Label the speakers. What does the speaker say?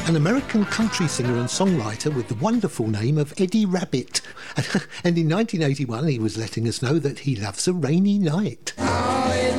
Speaker 1: an American country singer and songwriter with the wonderful name of Eddie Rabbit. And in 1981 he was letting us know that he loves a rainy night.